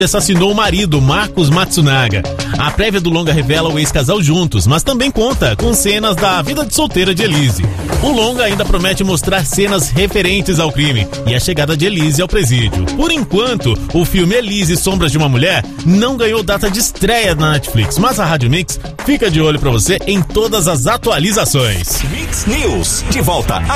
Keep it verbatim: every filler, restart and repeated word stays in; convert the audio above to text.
assassinou o marido, Marcos Matsunaga. A prévia do longa revela o ex-casal juntos, mas também conta com cenas da vida de solteira de Elise. O longa ainda promete mostrar cenas referentes ao crime e a chegada de Elise ao presídio. Por enquanto, o filme Elise, Sombras de uma Mulher não ganhou data de estreia na Netflix, mas a Rádio Mix fica de olho pra você em todas as atualizações. Mix News, de volta